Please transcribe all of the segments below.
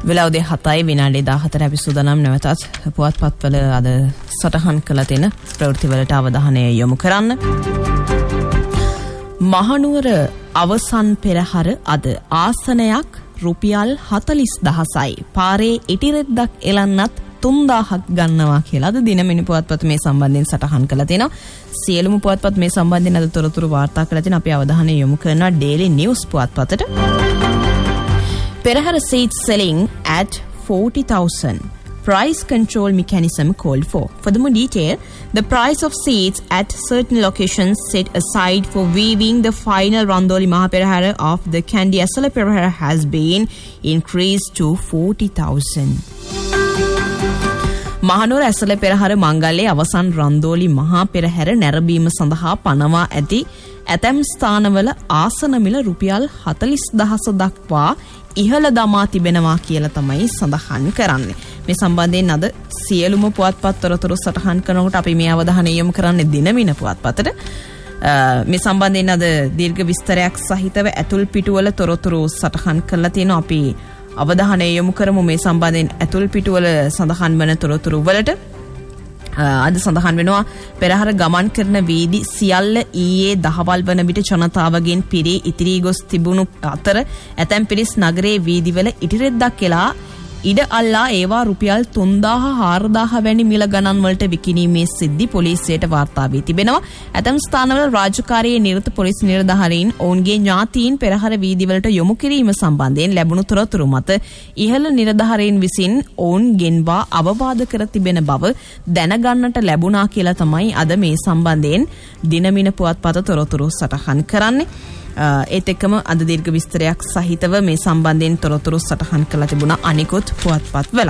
වෙලාව 7:14 අපි සූදානම් නැවතත් පුවත්පත්වල අද සටහන් කළ තියෙන ප්‍රවෘත්තිවලට අවධානය යොමු කරන්න. මහනුවර අවසන් පෙරහර අද ආසනයක් රුපියල් 40000යි. පාරේ ඉටිරෙද්දක් එලන්නත් 3000ක් ගන්නවා කියලා අද දිනමිනි පුවත්පත මේ සම්බන්ධයෙන් සටහන් කළා තියෙනවා. සියලුම පුවත්පත් මේ සම්බන්ධයෙන් අද තොරතුරු වාර්තා කරලා තියෙනවා. අපි අවධානය යොමු කරනවා Daily News පුවත්පතට. Perahara seats selling at 40,000. Price control mechanism called for. For the more detail, the price of seats at certain locations set aside for weaving the final Randoli Mahaperahara of the Kandy Asala Perahara has been increased to 40,000. Mahanuwara Esala පෙරහර මංගල්‍යයේ අවසන් රන්දෝලි මහා පෙරහැර නැරඹීම සඳහා පනවා ඇති ඇතැම් ස්ථානවල ආසන මිල රුපියල් 40000 දක්වා ඉහළ දමා තිබෙනවා කියලා තමයි සඳහන් කරන්නේ. මේ සම්බන්ධයෙන් අද සියලුම පුවත්පත් තොරතුරු සටහන් කරනකොට අපි මේ අවධානය යොමු කරන්නේ දිනමින පුවත්පතට. මේ සම්බන්ධයෙන් අද දීර්ඝ විස්තරයක් සහිතව ඇතුල් පිටුවල තොරතුරු සටහන් කරලා තියෙනවා. අපි අවධානය යොමු කරමු මේ සම්බන්ධයෙන් ඇතුල් පිටුවල සඳහන් වන තොරතුරු වලට. අද සඳහන් වෙනවා පෙරහර ගමන් කරන වීදි සියල්ල ඊයේ දහවල් වන විට ජනතාවගෙන් පිරී ඉතිරී ගොස් තිබුණු අතර ඇතැම් පිරිස් නගරයේ වීදිවල ඉටිරෙද්දක් කියලා ඉඩ අල්ලා ඒවා රුපියල් 3000 4000 වැනි මිල ගණන් වලට විකිණීමේ සිද්ධි පොලිසියට වාර්තා වී තිබෙනවා. ඇතැම් ස්ථානවල රාජකාරියේ නිරත පොලිස් නිලධාරීන් ඔවුන්ගේ ඥාතීන් පෙරහර වීදිවලට යොමු කිරීම සම්බන්ධයෙන් ලැබුණු තොරතුරු මත ඉහළ නිලධාරීන් විසින් ඔවුන් ගෙන්වා අවවාද කර තිබෙන බව දැනගන්නට ලැබුණා කියලා තමයි අද මේ සම්බන්ධයෙන් දිනමින පුවත්පත තොරතුරු සටහන් කරන්නේ. ඒත් එක්කම අද දීර්ඝ විස්තරයක් සහිතව මේ සම්බන්ධයෙන් තොරතුරු සටහන් කරලා තිබුණා අනිකුත් පුවත්පත් වල.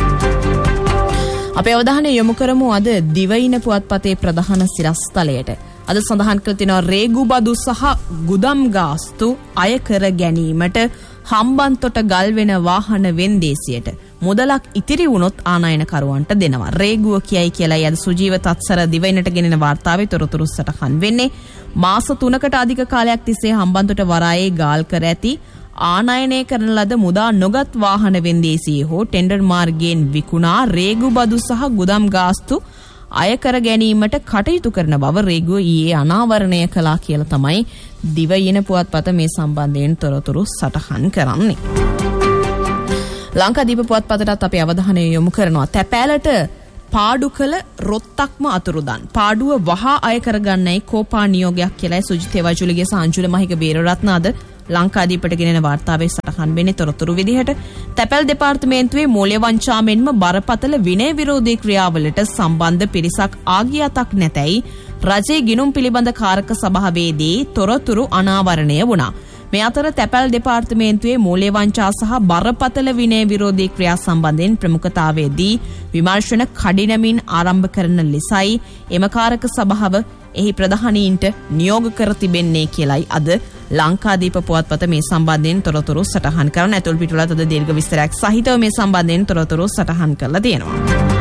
අපි අවධානය යොමු කරමු අද දිවයින පුවත්පතේ ප්‍රධාන සිරස්තලයට. අද සඳහන් කර තිනවා රේගු බදු සහ ගුදම් ගාස්තු අය කර ගැනීමට හම්බන්තොට ගල් වෙන වාහන වෙන්දේසියට මුදලක් ඉතිරි වුණොත් ආනයනකරුවන්ට දෙනවා. රේගුව කියයි කියලා යද සුජීව තත්සර දිවයිනට ගෙනෙන වාර්තාවේ තොරතුරු සටහන් වෙන්නේ. මාස 3කට අධික කාලයක් තිස්සේ හම්බන්තොට වරායේ ගාල් කර ඇති ආනයනය කරන ලද මුදා නොගත් වාහන වෙන්දේසියේ හෝ ටෙන්ඩර් මාර්ගයෙන් විකුණා රේගු බදු සහ ගුදම් ගාස්තු අය කර ගැනීමට කටයුතු කරන බව රේගුව ඊයේ අනාවරණය කළා කියලා තමයි දිවයින පුවත්පත මේ සම්බන්ධයෙන් තොරතුරු සටහන් කරන්නේ. ලංකාදීප පුවත්පතටත් අපි අවධානය යොමු කරනවා. තැපෑලට පාඩු කළ රොත්තක්ම අතුරුදන්. පාඩුව වහා අය කරගන්නයි කෝපා නියෝගයක් කියලා සුජිත් තෙවජුලිගේ සාංජුල මහික බේරරත්න අද ලංකාදීපට ගෙනෙන වාර්තාවේ සටහන් වෙන්නේ තොරතුරු විදිහට. තැපැල් දෙපාර්තමේන්තුවේ මූල්‍ය වංචා මෙන්ම බරපතල විනය විරෝධී ක්‍රියාවලට සම්බන්ධ පිරිසක් ආගියතක් නැතැයි රජයේ ගිණුම් පිළිබඳ කාරක සභාවේදී තොරතුරු අනාවරණය වුණා. මේ අතර තැපැල් දෙපාර්තමේන්තුවේ මූල්‍ය වංචා සහ බරපතල විනය විරෝධී ක්‍රියා සම්බන්ධයෙන් ප්‍රමුඛතාවයේදී විමර්ශන කඩිනමින් ආරම්භ කරන ලෙසයි එම කාරක සභාව එහි ප්‍රධානීන්ට නියෝග කර තිබෙන්නේ කියලයි අද ලංකාදීප පුවත්පත මේ සම්බන්ධයෙන් තොරතුරු සටහන් කරන. ඇතුල් පිටුවලත් අද දීර්ඝ විස්තරයක් සහිතව මේ සම්බන්ධයෙන් තොරතුරු සටහන් කරලා තියෙනවා.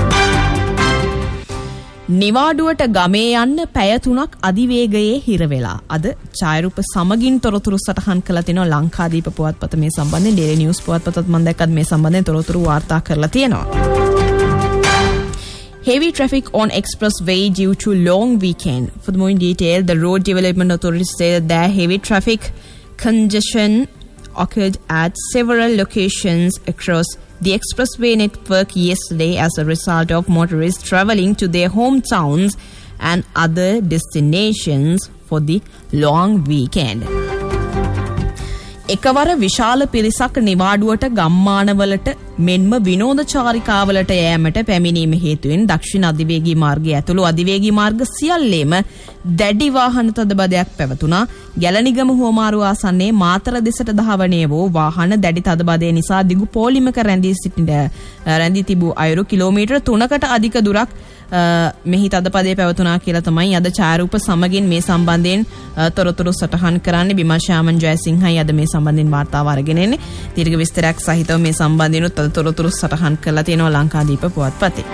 නිවාඩුවට ගමේ යන්න පැය 3ක් අධිවේගයේ හිර වෙලා අද ඡායරූප සමගින් තොරතුරු සටහන් කළා තියෙනවා ලංකාදීප පුවත්පත මේ සම්බන්ධයෙන්. Daily News පුවත්පතත් මම දැක්කත් මේ සම්බන්ධයෙන් තොරතුරු වාර්තා කරලා තියෙනවා. Heavy traffic on expressway due to long weekend. For the more in detail, the Road Development Authority said that heavy traffic congestion occurred at several locations across the expressway network yesterday as a result of motorists travelling to their hometowns and other destinations for the long weekend. එකවර විශාල පිරිසක් නිවාඩුවට ගම්මානවලට මෙන්ම විනෝද චාරිකාවලට යෑමට පැමිණීම හේතුවෙන් දක්ෂිණ අධිවේගී මාර්ගය ඇතුළු අධිවේගී මාර්ග සියල්ලේම දැඩි වාහන තදබදයක් පැවතුණා. ගැලනිගම හුවමාරු ආසන්නයේ මාතර දෙසට ධාවනය වූ වාහන දැඩි තදබදය නිසා දිගු පෝලිමක රැඳී තිබූ අයුරු කිලෝමීටර් 3කට අධික දුරක් මෙහි තදපදේ පැවතුණා කියලා තමයි අද ඡායරූප සමගින් මේ සම්බන්ධයෙන් තොරතුරු සටහන් කරන්නේ. බිමල් ශාමන් ජයසිංහයි අද මේ සම්බන්ධයෙන් වාර්තාව අරගෙන එන්නේ. දීර්ඝ විස්තරයක් සහිතව මේ සම්බන්ධයෙන් තොරතුරු සටහන් කරලා තියෙනවා ලංකාදීප පුවත්පතේ.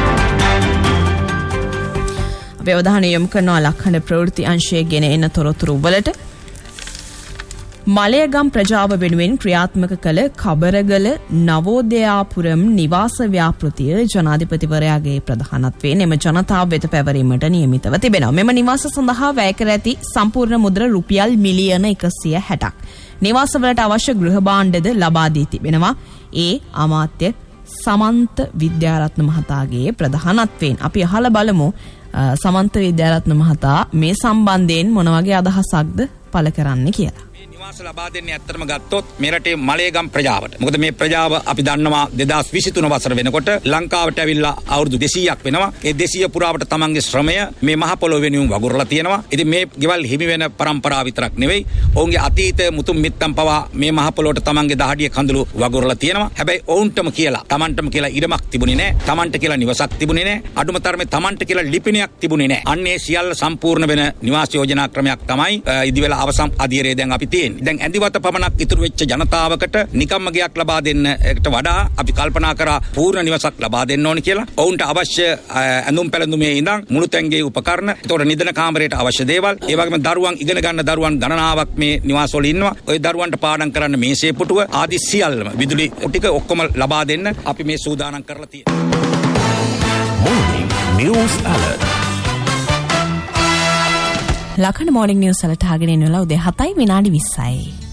අපි අවධානය යොමු කරනවා ලක්හඬ ප්‍රවෘත්ති අංශයේ ගෙන එන තොරතුරු වලට. මලයගම් ප්‍රජාව වෙනුවෙන් ක්‍රියාත්මක කළ කබරගල නවෝදයාපුරම් නිවාස ව්‍යාපෘතිය ජනාධිපතිවරයාගේ ප්‍රධානත්වයෙන් එම ජනතාව වෙත පැවරීමට නියමිතව තිබෙනවා. මෙම නිවාස සඳහා වැය කර ඇති සම්පූර්ණ මුද්‍ර රුපියල් මිලියන 160ක්. නිවාසවලට අවශ්‍ය ගෘහ භාණ්ඩද ලබා දී තිබෙනවා. ඒ අමාත්‍ය සමන්ත විද්‍යාරත්න මහතාගේ ප්‍රධානත්වයෙන්. අපි අහලා බලමු සමන්ත විද්‍යාරත්න මහතා මේ සම්බන්ධයෙන් මොන වගේ අදහසක්ද පළ කරන්නේ කියලා. නිවාස ලබා දෙන්නේ ඇත්තටම ගත්තොත් මේ රටේ මලයගම් ප්‍රජාවට. මොකද මේ ප්‍රජාව අපි දන්නවා 2023 වසර වෙනකොට ලංකාවට ඇවිල්ලා අවුරුදු 200ක් වෙනවා. ඒ 200 පුරාවට තමන්ගේ ශ්‍රමය මේ මහ පොළොව වෙනුවෙන් වගුරලා තියෙනවා. ඉතින් මේ ගෙවල් හිමි වෙන પરම්පරාව විතරක් නෙවෙයි. ඔවුන්ගේ අතීත මුතුන් මිත්තන් පවා මේ මහ පොළොවට තමන්ගේ දහඩිය කඳුළු වගුරලා තියෙනවා. හැබැයි ඔවුන්ටම කියලා තමන්ටම කියලා ඉඩමක් තිබුණේ නැහැ. තමන්ට කියලා නිවසක් තිබුණේ නැහැ. අඩුම තරමේ තමන්ට කියලා ලිපිණයක් තිබුණේ නැහැ. අන්නේ සියල්ල සම්පූර්ණ වෙන නිවාස යෝජනා ක්‍රමයක් තමයි ඉදිවෙලා අවසන් අධීරයේ දැන් අපි තියෙන්නේ. දැන් ඇඳිවත පමණක් ඉතුරු වෙච්ච ජනතාවකට නිකම්ම ගයක් ලබා දෙන්නට වඩා අපි කල්පනා කරා පූර්ණ නිවසක් ලබා දෙන්න ඕනි කියලා. ඔවුන්ට අවශ්‍ය ඇඳුම් පැළඳුමේ ඉඳන් මුළු තැන්ගේ උපකරණ, ඒතකොට නිදන කාමරයට අවශ්‍ය දේවල්, ඒ වගේම දරුවන් ඉගෙන ගන්න දරුවන් ගණනාවක් මේ නිවාසවල ඉන්නවා. ওই දරුවන්ට පාඩම් කරන්න මේසේ පුටුව ආදී සියල්ලම විදුලි ටික ඔක්කොම ලබා දෙන්න අපි මේ සූදානම් කරලා තියෙනවා. Morning News Alert. ලකන morning news වලට ආගෙන ඉන්නවා උදේ 7:20යි.